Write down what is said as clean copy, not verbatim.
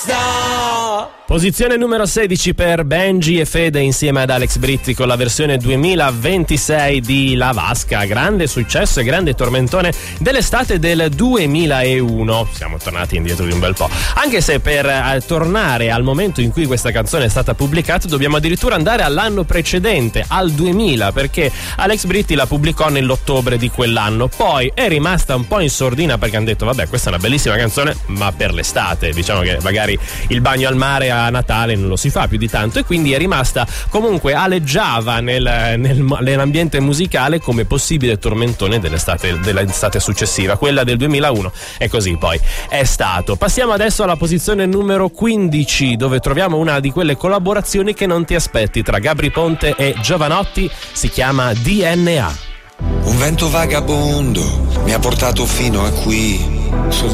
basta. Posizione numero 16 per Benji e Fede insieme ad Alex Britti con la versione 2026 di La Vasca, grande successo e grande tormentone dell'estate del 2001. Siamo tornati indietro di un bel po', anche se per tornare al momento in cui questa canzone è stata pubblicata dobbiamo addirittura andare all'anno precedente, al 2000, perché Alex Britti la pubblicò nell'ottobre di quell'anno. Poi è rimasta un po' in sordina perché hanno detto vabbè, questa è una bellissima canzone ma per l'estate, diciamo che magari il bagno al mare a Natale non lo si fa più di tanto, e quindi è rimasta comunque, aleggiava nell'ambiente musicale come possibile tormentone dell'estate successiva, quella del 2001, e così poi è stato. Passiamo adesso alla posizione numero 15, dove troviamo una di quelle collaborazioni che non ti aspetti tra Gabry Ponte e Jovanotti, si chiama DNA. Un vento vagabondo mi ha portato fino a qui, sul